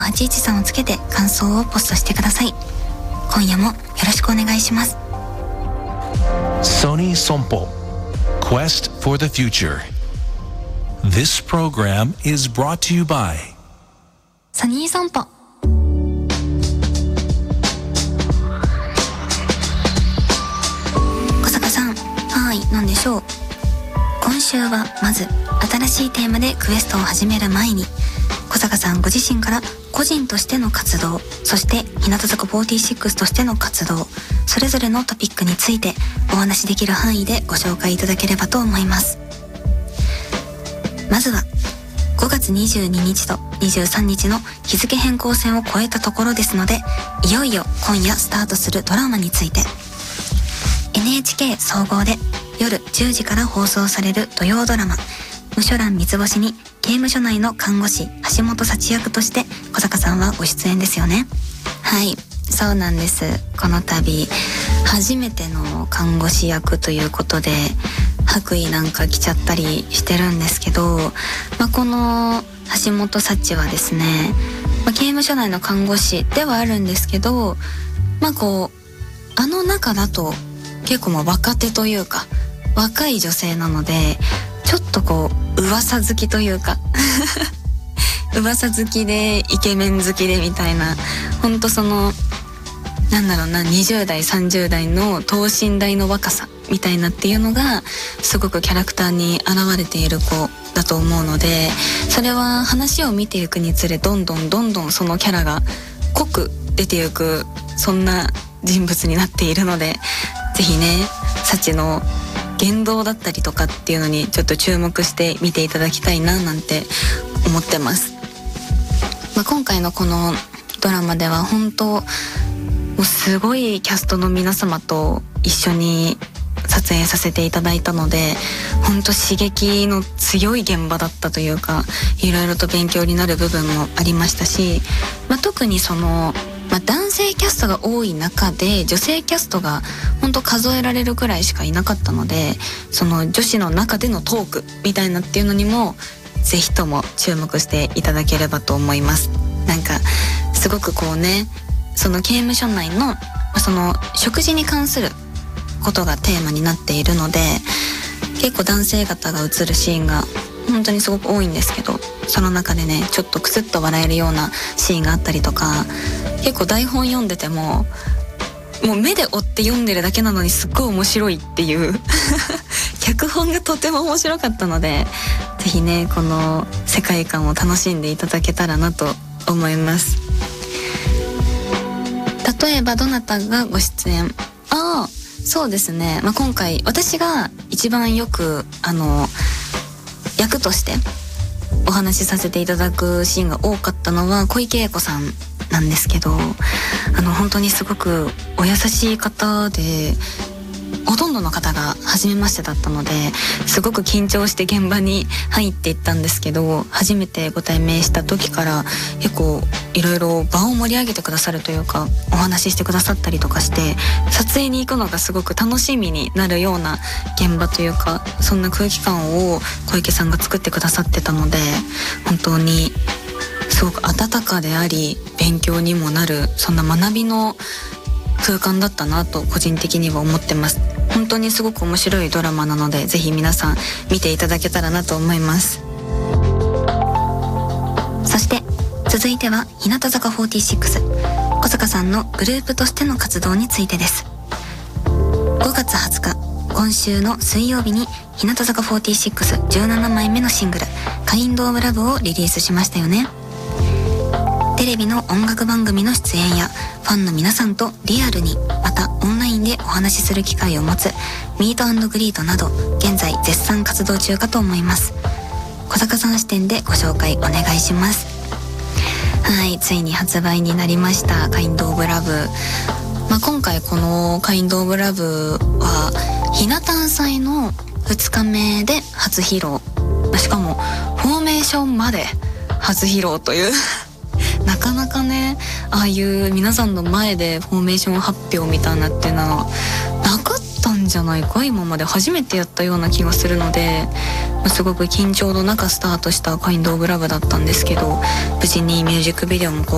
813をつけて感想をポストしてください。今夜もよろしくお願いします。 Sony Sompo Quest for the Future. This program is brought to you by ソニーソンポ。小坂さん、はい、なんでしょう。今週はまず新しいテーマでクエストを始める前に、小坂さんご自身から個人としての活動、そして日向坂46としての活動、それぞれのトピックについてお話しできる範囲でご紹介いただければと思います。まずは5月22日と23日の日付変更線を超えたところですので、いよいよ今夜スタートするドラマについて。 NHK 総合で夜10時から放送される土曜ドラマ無所欄三つ星に刑務所内の看護師橋本幸役として小坂さんはご出演ですよね。はい、そうなんです。この度初めての看護師役ということで白衣なんか着ちゃったりしてるんですけど、この橋本幸はですね、刑務所内の看護師ではあるんですけど、あの中だと結構若手というか若い女性なので、ちょっと噂好きというか噂好きでイケメン好きでみたいな、ほんと20代30代の等身大の若さみたいなっていうのがすごくキャラクターに現れている子だと思うので、それは話を見ていくにつれどんどんそのキャラが濃く出ていく、そんな人物になっているので、ぜひね、サチの言動だったりとかっていうのにちょっと注目して見ていただきたいななんて思ってます。今回のこのドラマでは本当もうすごいキャストの皆様と一緒に撮影させていただいたので、本当刺激の強い現場だったというか、いろいろと勉強になる部分もありましたし、特に男性キャストが多い中で女性キャストが本当数えられるくらいしかいなかったので、その女子の中でのトークみたいなっていうのにもぜひとも注目していただければと思います。なんかすごくその刑務所内のその食事に関することがテーマになっているので、結構男性方が映るシーンが本当にすごく多いんですけど、その中でね、ちょっとクスッと笑えるようなシーンがあったりとか、結構台本読んでてもう目で追って読んでるだけなのにすっごい面白いっていう脚本がとても面白かったので、ぜひね、この世界観を楽しんでいただけたらなと思います。例えばどなたがご出演？そうですね、今回私が一番よく役としてお話しさせていただくシーンが多かったのは小池栄子さんなんですけど、本当にすごくお優しい方で、ほとんどの方が初めましてだったので、すごく緊張して現場に入っていったんですけど、初めてご対面した時から結構いろいろ場を盛り上げてくださるというか、お話ししてくださったりとかして、撮影に行くのがすごく楽しみになるような現場というか、そんな空気感を小池さんが作ってくださってたので、本当にすごく温かであり勉強にもなる、そんな学びの空間だったなと個人的には思ってます。本当にすごく面白いドラマなので、ぜひ皆さん見ていただけたらなと思います。そして続いては日向坂46、小坂さんのグループとしての活動についてです。5月20日、今週の水曜日に日向坂4617枚目のシングル「カインド・オブ・ラブ」をリリースしましたよね。テレビの音楽番組の出演やファンの皆さんとリアルに、またオンラインでお話しする機会を持つミート&グリートなど、現在絶賛活動中かと思います。小坂さん視点でご紹介お願いします。はい、ついに発売になりました「カインド・オブ・ラブ」。今回この「カインド・オブ・ラブ」はひな誕祭の2日目で初披露、しかもフォーメーションまで初披露というなかなかね、ああいう皆さんの前でフォーメーション発表みたいなっていうのはなかったんじゃないか、今まで初めてやったような気がするので、すごく緊張の中スタートした「カインド・オブ・ラブ」だったんですけど、無事にミュージックビデオも公